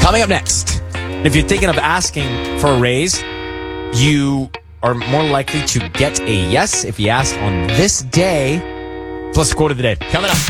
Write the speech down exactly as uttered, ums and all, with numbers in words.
Coming up next. If you're thinking of asking for a raise, you are more likely to get a yes if you ask on this day. Plus, quote of the day. Coming up.